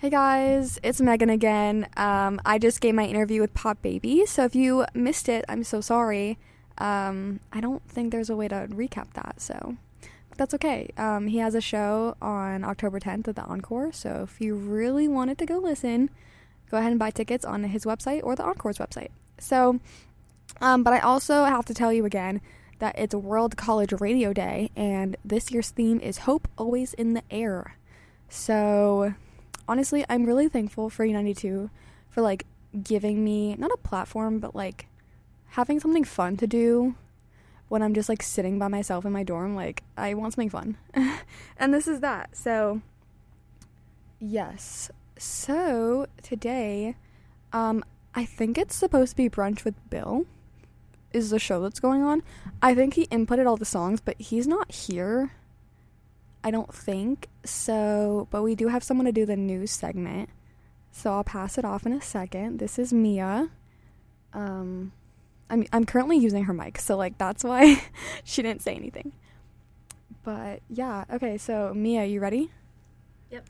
Hey guys, it's Megan again. I just gave my interview with Pop Baby, so if you missed it, I'm so sorry. I don't think there's a way to recap that, so that's okay. He has a show on October 10th at the Encore, so if you really wanted to go listen, go ahead and buy tickets on his website or the Encore's website. So, but I also have to tell you again that it's World College Radio Day, and this year's theme is Hope Always in the Air. So honestly, I'm really thankful for U92 for, like, giving me, not a platform, but, like, having something fun to do when I'm just, like, sitting by myself in my dorm. Like, I want something fun. And this is that. So, yes. So, today, I think it's supposed to be Brunch with Bill is the show that's going on. I think he inputted all the songs, but he's not here, I don't think. So, but we do have someone to do the news segment. So I'll pass it off in a second. This is Mia. I'm currently using her mic, so, like, that's why she didn't say anything. But yeah, okay, so Mia, you ready? Yep.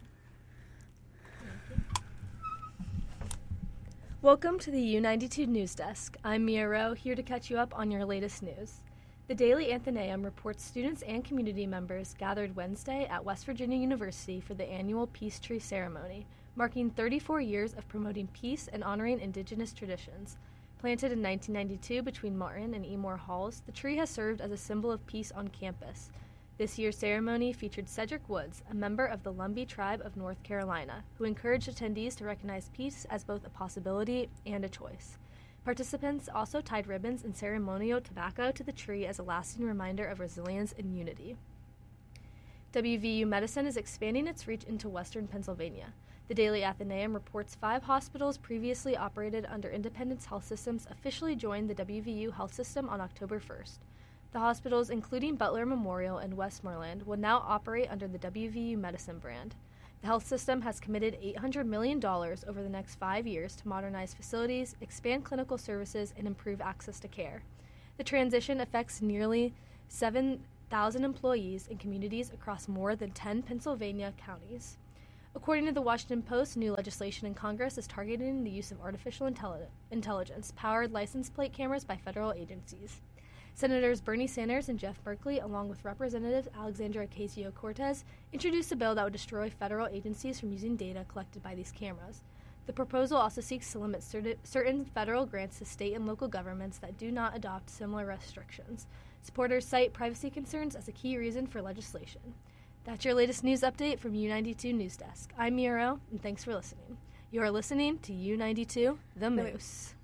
Welcome to the U92 News Desk. I'm Mia Rowe, here to catch you up on your latest news. The Daily Athenaeum reports students and community members gathered Wednesday at West Virginia University for the annual Peace Tree Ceremony, marking 34 years of promoting peace and honoring indigenous traditions. Planted in 1992 between Martin and Emore Halls, the tree has served as a symbol of peace on campus. This year's ceremony featured Cedric Woods, a member of the Lumbee tribe of North Carolina, who encouraged attendees to recognize peace as both a possibility and a choice. Participants also tied ribbons and ceremonial tobacco to the tree as a lasting reminder of resilience and unity. WVU Medicine is expanding its reach into western Pennsylvania. The Daily Athenaeum reports 5 hospitals previously operated under Independence Health Systems officially joined the WVU health system on October 1st. The hospitals, including Butler Memorial and Westmoreland, will now operate under the WVU Medicine brand. The health system has committed $800 million over the next 5 years to modernize facilities, expand clinical services, and improve access to care. The transition affects nearly 7,000 employees in communities across more than 10 Pennsylvania counties. According to the Washington Post, new legislation in Congress is targeting the use of artificial intelligence-powered license plate cameras by federal agencies. Senators Bernie Sanders and Jeff Merkley, along with Representative Alexandra Ocasio-Cortez, introduced a bill that would destroy federal agencies from using data collected by these cameras. The proposal also seeks to limit certain federal grants to state and local governments that do not adopt similar restrictions. Supporters cite privacy concerns as a key reason for legislation. That's your latest news update from U92 News Desk. I'm Mia Rowe, and thanks for listening. You are listening to U92, The Moose.